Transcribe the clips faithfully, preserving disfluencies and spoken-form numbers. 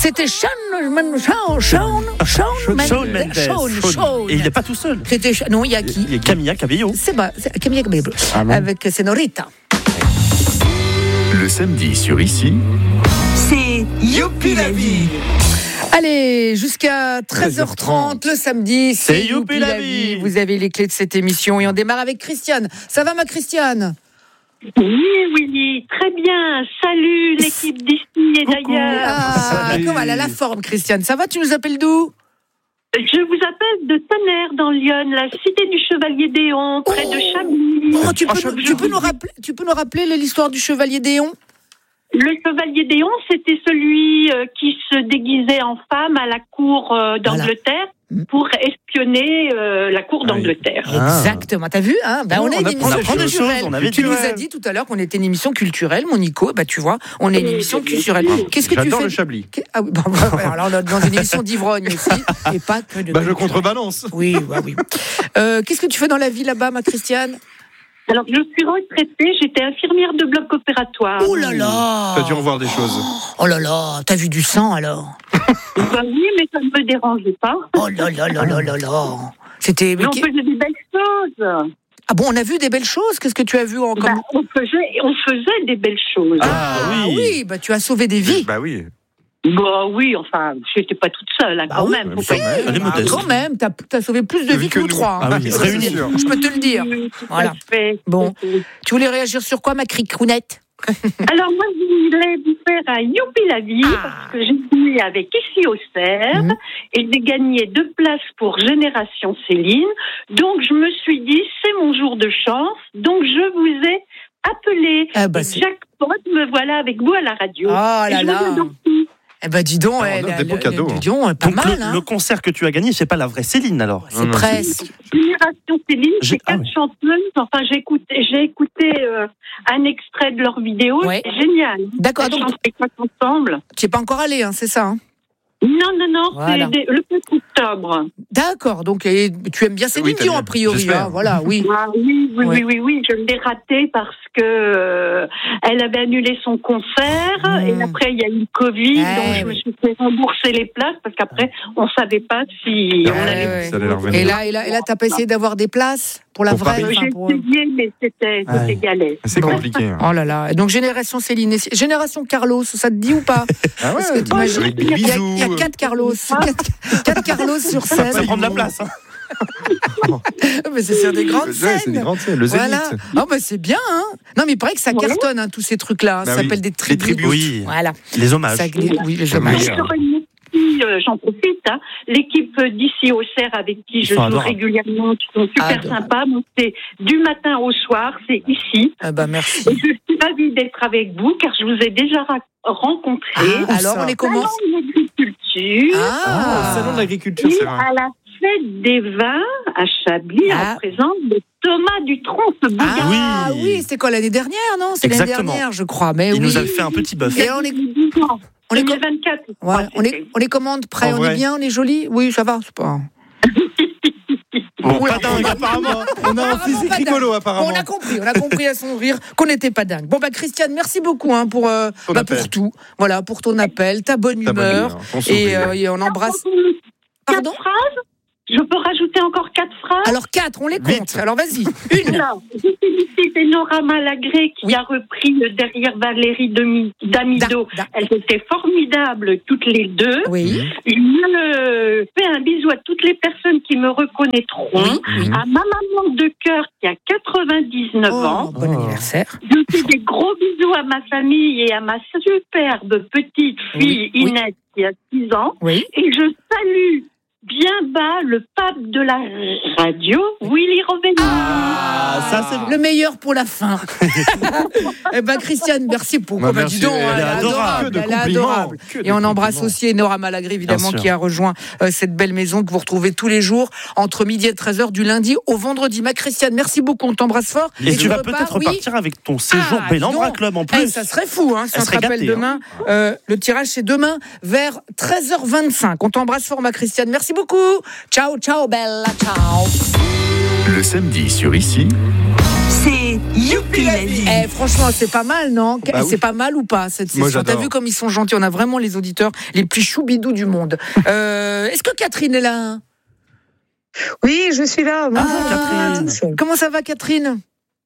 C'était Shawn, Shawn, Shawn, Shawn Mendes. Shawn, Shawn. Et il n'est pas tout seul. C'était non, il y a qui? Il y a Camilla Cabello. C'est bah, c'est Camilla Cabello Ah bon? avec Senorita. Le samedi sur Ici, C'est Youpi la vie. Allez, jusqu'à treize heures trente le samedi, c'est, C'est Youpi la vie. Vous avez les clés de cette émission et on démarre avec Christiane. Ça va ma Christiane? Oui, Willy, très bien. Salut l'équipe d'ici et d'ailleurs. Ah, Salut. comment elle a la forme Christiane? Ça va? Tu nous appelles d'où? Je vous appelle de Tonnerre dans Lyon, la cité du Chevalier d'Éon, près de Chablis. Oh, tu, Ah, peux, Chablis. tu, peux nous rappeler, tu peux nous rappeler l'histoire du Chevalier d'Éon? Le Chevalier d'Éon, c'était celui euh, qui se déguisait en femme à la cour euh, d'Angleterre Voilà. pour espionner euh, la cour d'Angleterre. Ah. Exactement, t'as vu hein ben, Oh, on est on une apprend émission des choses, culturelle. on avait Tu dit, nous ouais. as dit tout à l'heure qu'on était une émission culturelle, mon Nico. Bah tu vois, on est une Oui, émission oui, culturelle. oui. Qu'est-ce que tu J'adore fais le Chablis. Ah oui, bah, bah, ouais, alors là, on est dans une émission d'ivrogne aussi, et pas que de. Bah, je culturelle. contrebalance. Oui, bah, oui. Euh, qu'est-ce que tu fais dans la vie là-bas, ma Christiane? Alors, je suis retraitée, j'étais infirmière de bloc opératoire. Oh là là. T'as dû revoir des choses. Oh là là, t'as vu du sang alors? Bah oui, mais ça ne me dérangeait pas. Oh là là là là là là. C'était. Mais on mais- faisait des belles choses. Ah bon, on a vu des belles choses. Qu'est-ce que tu as vu en Bah, comme... on, faisait, on faisait des belles choses. Ah, oui. oui, bah tu as sauvé des vies. Bah oui. Bah oui, enfin, je n'étais pas toute seule, hein, Bah quand oui, même. mais Faut ça, pas- Elle est Ah, modeste. quand même, t'as as sauvé plus de Vu vies que que nous nous. trois. hein. Ah oui, Ça, réunis. c'est sûr. Je peux te le dire. Oui, tout à Voilà. fait. Bon. Tu voulais réagir sur quoi, ma cricrounette? Alors moi, je voulais vous faire un youpi la vie, Ah. parce que j'ai joué avec Ici au Cerf, Mhm. et j'ai gagné deux places pour Génération Céline. Donc je me suis dit, c'est mon jour de chance, donc je vous ai appelé. Ah bah, Et c'est- jackpot, me voilà avec vous à la radio. Oh là Et je vous là. adore tous. Eh ben dis donc, Ah, elle, on a des elle- beaux elle- cadeaux, dis donc, pas Donc mal. le, hein. le concert que tu as gagné, c'est pas la vraie Céline alors. C'est Non, non, presque. Génération Céline, J'ai- c'est ah quatre oui. chanteuses. Enfin, j'ai écouté, j'ai écouté euh, un extrait de leur vidéo. Ouais. C'est génial. D'accord, Elles donc chantent les quatre ensemble. tu n'es pas encore allé, hein, c'est ça hein? Non, non, non, Voilà. c'est des- le quatre octobre. D'accord, donc et tu aimes bien Céline Oui, t'as Dion bien. a priori. J'espère. Hein, voilà, oui. Ah, oui, oui, Ouais. oui, oui, oui, je l'ai raté parce que euh, elle avait annulé son concert Mmh. et après il y a eu le Covid, Ouais, donc je me oui. suis fait rembourser les places parce qu'après on savait pas si on Ouais, allait. ouais. Ça allait leur venir. Et là, et là, et là, t'as pas essayé d'avoir des places pour la Pour vraie. Paris. enfin, J'ai pour- essayé, mais c'était Ouais. c'était galère. C'est Bon. compliqué. hein. Oh là là. Donc génération Céline, et Génération Carlos, ça te dit ou pas? Ah Parce que t'imagines- avec des Il y a- bisous. il y a quatre Carlos, quatre, quatre Carlos sur Ça scène. prend de la place. hein. Mais c'est sur des grandes Ouais, c'est scènes. des grandes scènes. Le Zénith. Voilà. Oh bah c'est bien, hein. Non mais il paraît que ça Ouais. cartonne, hein, tous ces trucs-là. hein. Bah Ça oui. s'appelle des Les tribus. tribus. Oui, Voilà. les hommages. Ça gli- oui, les C'est hommages. meilleur. J'aurais une petite, euh, J'en profite, hein. L'équipe d'Ici au Cerf avec qui Ils je sont joue adorables. régulièrement, qui sont super Adorables. sympas. Donc c'est du matin au soir, c'est ici. Ah bah merci. Et je suis ravie d'être avec vous car je vous ai déjà ra- rencontré. Ah, alors on est comment? Salon de l'agriculture. Ah, Salon de l'agriculture, Et c'est vrai. à la fête des vins à Chablis, Ah. on présente le Thomas Dutronc, ce beau gars. Ah Oui. oui, c'est quoi l'année dernière, non? C'est l'année Exactement. dernière, je crois. Mais Il oui. nous avait fait un petit bœuf. Et on est, dix ans. on est, deux mille vingt-quatre. je crois, ouais, on est, c'était. on est commande prêt, En on vrai. est bien, on est joli. Oui, ça va, c'est pas. Bon, Oula. pas dingue apparemment. On a un Apparemment physique pas rigolo, dingue. Bon, apparemment. on a compris, on a compris à son rire qu'on n'était pas dingue. Bon bah Christiane, merci beaucoup hein, pour euh, Ton bah, appel. pour tout. Voilà, pour ton appel, ta bonne Ta bonne humeur, humeur, ton et, sourire. euh, et on embrasse. Quatre Pardon. phrases. Je peux rajouter encore quatre phrases. Alors quatre, on les compte. Vite. Alors vas-y, une. Alors, je félicite Nora Malagré qui Oui. a repris le Derrière Valérie Demi- Damido. Da- da- Elles étaient formidables toutes les deux. Oui. Je euh, fais un bisou à toutes les personnes qui me reconnaîtront. Oui, oui. À ma maman de cœur qui a quatre-vingt-dix-neuf Oh, ans. bon Oh. anniversaire. Je fais des gros bisous à ma famille et à ma superbe petite fille Oui, oui. Inès qui a six ans. Oui. Et je salue bien bas le pape de la radio, Willy Rovelli. Ah, ça c'est Le meilleur pour la fin. Eh ben Christiane, merci pour Bah, bah, merci, dis donc, elle elle est est adorable. adorable, Que de elle est compliments, adorable. que de Et on embrasse compliments. aussi Nora Malagré évidemment Bien sûr. qui a rejoint euh, cette belle maison que vous retrouvez tous les jours entre midi et treize heures du lundi au vendredi. Ma Christiane, merci beaucoup, on t'embrasse fort. Et, tu vas repars, peut-être oui. repartir avec ton séjour Ah, Bellambra dis donc. Club en Eh, plus. ça serait fou, hein, si Elle on te serait rappelle gâtée, demain. Euh, le tirage, c'est demain vers treize heures vingt-cinq. On t'embrasse fort, ma Christiane. Merci beaucoup. Ciao, ciao, bella, ciao. le samedi sur Ici, C'est Youpi la vie. Eh, franchement, c'est pas mal, non? Bah oui. C'est pas mal ou pas, cette Moi, session? T'as j'adore. vu comme ils sont gentils? On a vraiment les auditeurs les plus choubidous du monde. Euh, est-ce que Catherine est là? Oui, je suis là. Bonjour, Ah, à tous. Comment ça va, Catherine?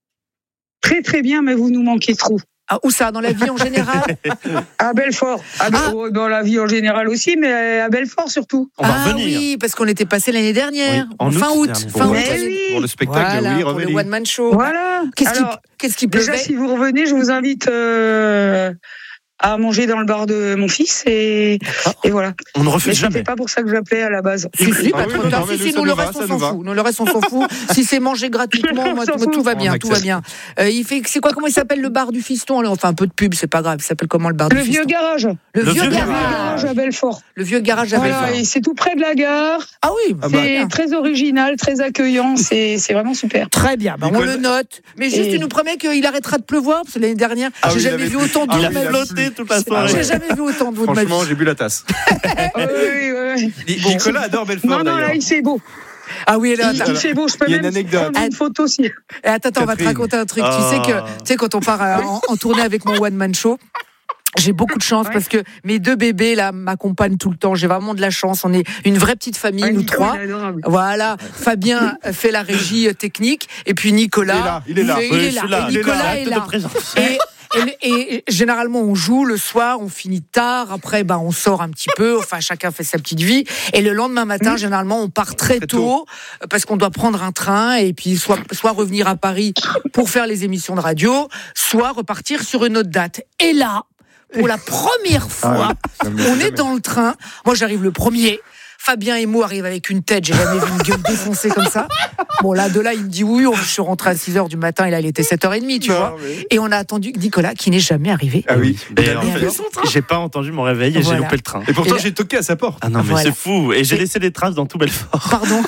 Très très bien, mais vous nous manquez trop. Ah, où ça? Dans la vie en général? À Belfort. À Be- Ah. oh, dans la vie en général aussi, mais à Belfort surtout. On va ah revenir. oui, parce qu'on était passé l'année dernière, Oui, en fin août août. dernier. Fin août Mais l'année- oui. Pour le spectacle, Voilà, oui, pour le revenez. one man show. Voilà. Qu'est-ce qui, Alors, qu'est-ce qui déjà, pleuvait? si vous revenez, je vous invite euh, à manger dans le bar de mon fils et, et voilà. On ne Mais refuse c'était jamais. pas pour ça que j'appelais à la base. Si, si, Ah pas oui, trop non, tard. non, mais Si, nous, si, ça nous, nous le va, reste, ça on nous s'en va. fout. Nous, le reste, on s'en fout. Si c'est mangé gratuitement, moi, On s'en tout, tout fout. va bien, On tout va accepte. bien. Euh, il fait, c'est quoi, comment il s'appelle le bar du fiston? Alors, on fait un peu de pub, c'est pas grave. Il s'appelle comment le bar Le du vieux fiston? garage. Le, Le vieux vieux Le garage. vieux garage à Belfort. Le vieux garage à Voilà, Belfort. et c'est tout près de la gare. Ah oui, Ah bah. c'est bien. C'est très original, très accueillant. C'est c'est vraiment super. Très bien, bah, on Nicole- le note. Mais juste, Et- tu nous promets qu'il arrêtera de pleuvoir, parce que l'année dernière, Ah j'ai oui, il jamais avait vu plu. autant d'eau Ah, de il a ma vie. flotté toute la soirée. J'ai jamais vu autant d'eau de ma vie. Franchement, j'ai bu la tasse. Ah oui, oui, oui. Ni- Nicolas adore Belfort. Non, non, d'ailleurs. là, il fait beau. Ah oui, là, Il, attends, il fait beau. Je peux Il y a une même anecdote. prendre une photo aussi. Eh, attends, attends, on va te Catherine. raconter un truc. Tu Ah. sais que, tu sais, quand on part euh, en, en tournée avec mon one man show, j'ai beaucoup de chance Ouais. parce que mes deux bébés là m'accompagnent tout le temps. J'ai vraiment de la chance. On est une vraie petite famille, Ouais, nous Nico, trois. il est adorable. Voilà, Fabien fait la régie euh, technique et puis Nicolas. Il est là, il est là. Il Oui, est je là. suis là. Et Il est là. Nicolas Acte est de là. présence. Et, et- et généralement on joue le soir, on finit tard. Après, bah on sort un petit peu. Enfin, chacun fait sa petite vie. Et le lendemain matin, généralement, on part très, Très tôt, tôt. euh, parce qu'on doit prendre un train et puis soit soit revenir à Paris pour faire les émissions de radio, soit repartir sur une autre date. Et là, pour la première fois, on est dans le train. Moi, j'arrive le premier. Fabien et moi arrivent avec une tête, j'ai jamais vu une gueule défoncée comme ça. Bon, là, de là, il me dit oui, je suis rentré à six heures du matin et là, il était sept heures trente, tu Non, vois. mais- Et on a attendu Nicolas, qui n'est jamais arrivé. Ah oui. Et Il a en fait alors son train. J'ai pas entendu mon réveil et Voilà. j'ai loupé le train. Et pourtant, Et là- j'ai toqué à sa porte. Ah non, mais Voilà. c'est fou. Et j'ai Et- laissé des traces dans tout Belfort. Pardon.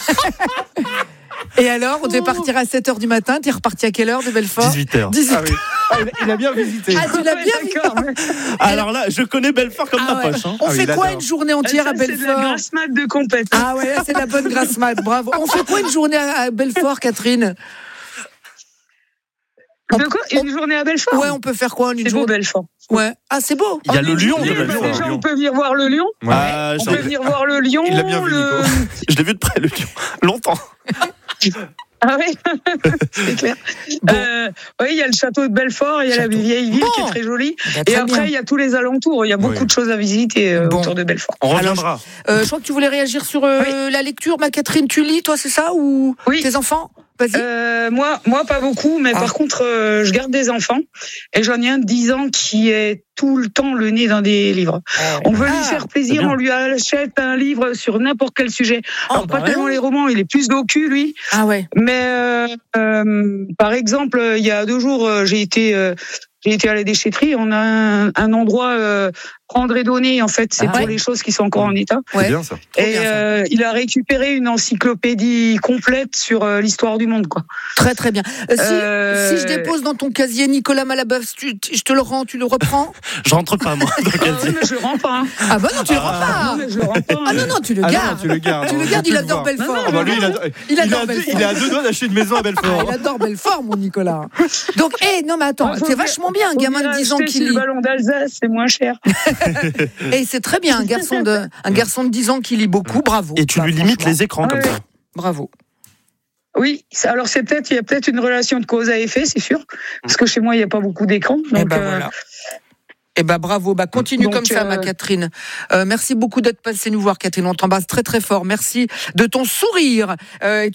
Et alors, on devait partir à sept heures du matin. T'es reparti à quelle heure de Belfort? dix-huit heures. dix-huit Ah oui. Ah, il a- il a bien visité. Ah, tu l'as bien vu. D'accord. Alors là, je connais Belfort comme Ah ma ouais. poche. Hein. On Ah oui, fait quoi d'accord. une journée entière Ça, à c'est de la Belfort? grasse mat de compète. Ah ouais, là, c'est de la bonne grasse mat, bravo. On fait quoi une journée à à Belfort, Catherine? De quoi? Une journée à Belfort? Ouais, on peut faire quoi une C'est beau, journée? Belfort. Ouais. Ah, c'est beau. Il y a Ah, le mais lion oui, de mais Belfort. Déjà, on peut venir voir le lion. Ah, On j'en- peut venir voir le lion. Il l'a bien vu, le... je l'ai vu de près, le lion. Longtemps. Ah oui, c'est clair. Euh, oui, il y a le château de Belfort, il y a Château. la vieille ville Bon. qui est très jolie. Bah, Et très après, bien. il y a tous les alentours. Il y a beaucoup Oui. de choses à visiter euh, Bon. autour de Belfort. On reviendra. Euh, je crois que tu voulais réagir sur euh, la lecture, ma Catherine. Tu lis, toi, c'est ça? Ou Oui. tes enfants? Vas-y. Euh, moi, moi, pas beaucoup, mais Ah. par contre, euh, je garde des enfants. Et j'en ai un de dix ans qui est tout le temps le nez dans des livres. On veut Ah, lui faire c'est plaisir, bien. on lui achète un livre sur n'importe quel sujet. Oh, Alors, bah pas tellement ouais. les romans, il est plus docu, lui. Ah ouais. Mais euh, euh, par exemple, il y a deux jours, euh, j'ai été, euh, j'ai été à la déchetterie. On a un, un endroit euh, prendre et donner. En fait, c'est Ah pour ouais. les choses qui sont encore en état. C'est Ouais. bien ça. Trop Et bien, ça. euh, il a récupéré une encyclopédie complète sur euh, l'histoire du monde, quoi. Très très bien. Euh, si, Euh, si je dépose dans ton casier Nicolas Malabeuf, tu- tu- je te le rends, tu le reprends? Je rentre pas, moi, dans le Ah oui, casier. mais je le rends pas. Hein. Ah bah non, tu le rends Non, pas. mais je le rends pas. Ah non non, tu le Ah non, gardes. tu le gardes. Tu le on gardes, veut il plus adore voir. Belfort. Ah bah lui, il adore, Il il adore a deux- Belfort. il est à deux doigts d'acheter une maison à Ah, Belfort. il adore Belfort, mon Nicolas. Donc, eh non mais attends, Ah, faut c'est bien- vachement bien, un Faut gamin bien de dix ans acheter qui sur lit. le ballon d'Alsace, c'est moins cher. Et c'est très bien, un garçon de, un garçon de dix ans qui lit beaucoup, bravo. Et tu Bah, lui limites franchement, les écrans comme Ouais. ça. Bravo. Oui, ça- alors c'est peut-être, il y a peut-être une relation de cause à effet, c'est sûr, parce que chez moi il n'y a pas beaucoup d'écrans. Et Donc, bah euh, voilà. Et bah bravo, bah continue Donc, comme ça, euh, ma Catherine. Euh, merci beaucoup d'être passée nous voir, Catherine. On t'embrasse très très fort. Merci de ton sourire. Euh,